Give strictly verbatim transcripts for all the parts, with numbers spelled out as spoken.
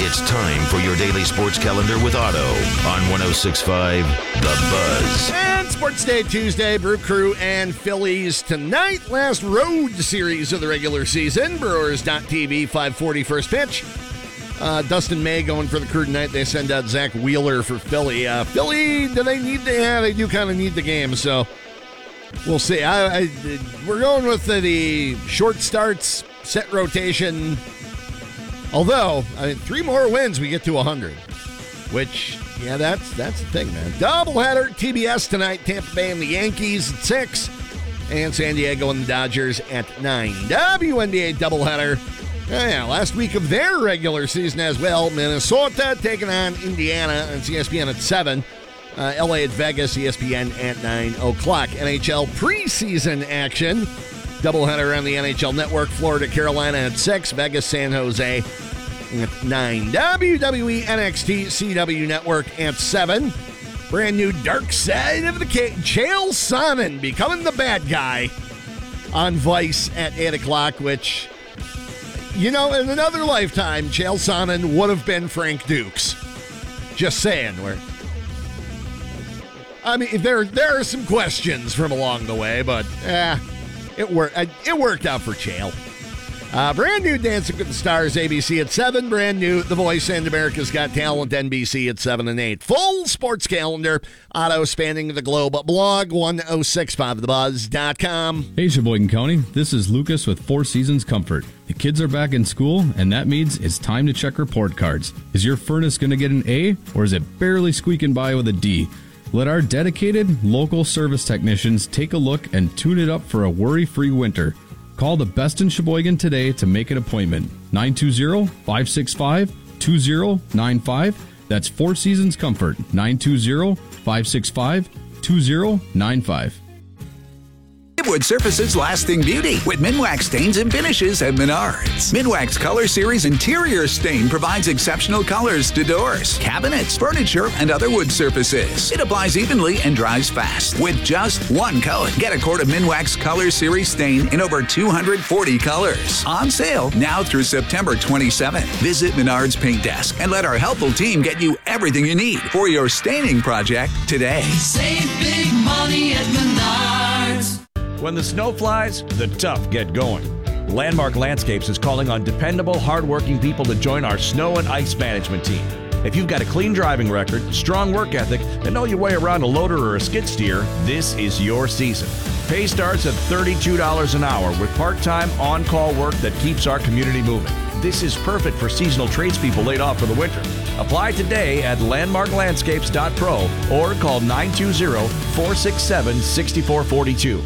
It's time for your daily sports calendar with Otto on one oh six point five The Buzz. And Sports Day Tuesday, Brew Crew and Phillies tonight. Last road series of the regular season. Brewers.T V, five forty first pitch. Uh, Dustin May going for the Crew tonight. They send out Zach Wheeler for Philly. Uh, Philly, do they need to? Yeah, they do kind of need the game, so we'll see. I, I, we're going with the, the short starts, set rotation. Although, I mean, three more wins, we get to one hundred. Which, yeah, that's that's the thing, man. Doubleheader, T B S tonight. Tampa Bay and the Yankees at six. And San Diego and the Dodgers at nine. W N B A doubleheader. Yeah, last week of their regular season as well. Minnesota taking on Indiana on C S P N at seven. Uh, L A at Vegas, E S P N at nine o'clock. N H L preseason action. Doubleheader on the N H L Network. Florida, Carolina at six. Vegas, San Jose at nine. W W E N X T C W Network at seven. Brand new Dark Side of the Cage. Chael Sonnen becoming the bad guy on Vice at eight o'clock, which, you know, in another lifetime, Chael Sonnen would have been Frank Dukes. Just saying. Where, I mean, there there are some questions from along the way, but eh, it worked. It worked out for Chael. Uh, brand new Dancing with the Stars, A B C at seven. Brand new The Voice and America's Got Talent, N B C at seven and eight. Full sports calendar, Auto spanning the globe. Blog one oh six point five the buzz dot com. Hey, Sheboygan County, this is Lucas with Four Seasons Comfort. The kids are back in school, and that means it's time to check report cards. Is your furnace going to get an A, or is it barely squeaking by with a D? Let our dedicated local service technicians take a look and tune it up for a worry-free winter. Call the best in Sheboygan today to make an appointment. nine two zero, five six five, two zero nine five. That's Four Seasons Comfort. nine two zero, five six five, two zero nine five. Wood Surfaces lasting beauty with Minwax stains and finishes at Menards. Minwax Color Series Interior Stain provides exceptional colors to doors, cabinets, furniture, and other wood surfaces. It applies evenly and dries fast with just one coat. Get a quart of Minwax Color Series Stain in over two hundred forty colors. On sale now through September twenty-seventh. Visit Menards Paint Desk and let our helpful team get you everything you need for your staining project today. Save big money at Menards. When the snow flies, the tough get going. Landmark Landscapes is calling on dependable, hardworking people to join our snow and ice management team. If you've got a clean driving record, strong work ethic, and know your way around a loader or a skid steer, this is your season. Pay starts at thirty-two dollars an hour with part-time, on-call work that keeps our community moving. This is perfect for seasonal tradespeople laid off for the winter. Apply today at landmark landscapes dot pro or call nine two zero, four six seven, six four four two.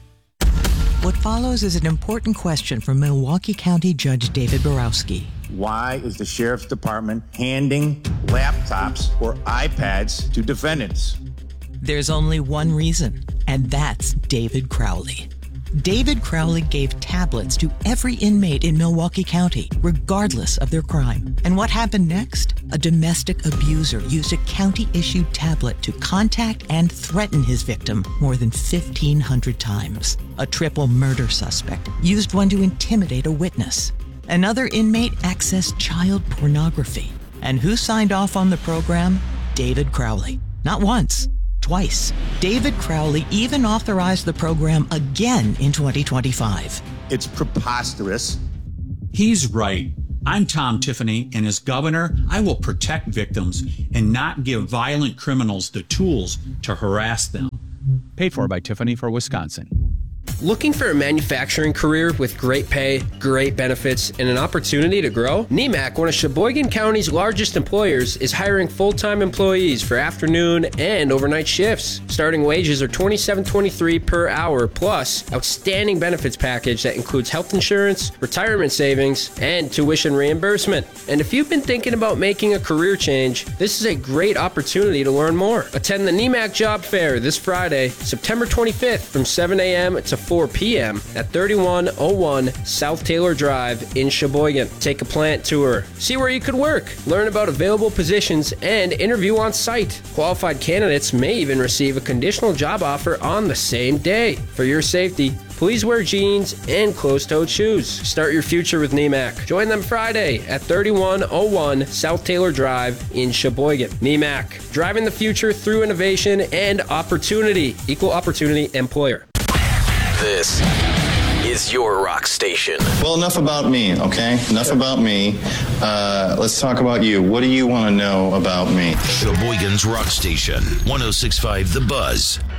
What follows is an important question from Milwaukee County Judge David Borowski. Why is the Sheriff's Department handing laptops or iPads to defendants? There's only one reason, and that's David Crowley. David Crowley gave tablets to every inmate in Milwaukee County, regardless of their crime. And what happened next? A domestic abuser used a county-issued tablet to contact and threaten his victim more than fifteen hundred times. A triple murder suspect used one to intimidate a witness. Another inmate accessed child pornography. And who signed off on the program? David Crowley. Not once. Twice. David Crowley even authorized the program again in twenty twenty-five. It's preposterous. He's right. I'm Tom Tiffany, and as governor, I will protect victims and not give violent criminals the tools to harass them. Paid for by Tiffany for Wisconsin. Looking for a manufacturing career with great pay, great benefits, and an opportunity to grow? N E M A C, one of Sheboygan County's largest employers, is hiring full-time employees for afternoon and overnight shifts. Starting wages are twenty-seven twenty-three per hour, plus outstanding benefits package that includes health insurance, retirement savings, and tuition reimbursement. And if you've been thinking about making a career change, this is a great opportunity to learn more. Attend the N E M A C Job Fair this Friday, September twenty-fifth from seven a.m. to four p.m. at thirty-one oh one South Taylor Drive in Sheboygan. Take a plant tour, see where you could work, learn about available positions, and interview on site. Qualified candidates may even receive a conditional job offer on the same day. For your safety, please wear jeans and closed-toed shoes. Start your future with N E M A C. Join them Friday at thirty-one oh one South Taylor Drive in Sheboygan. N E M A C, driving the future through innovation and opportunity. Equal opportunity employer. This is your rock station. Well, enough about me, okay? Enough about me. Uh, let's talk about you. What do you want to know about me? Sheboygan's Rock Station, one oh six point five The Buzz.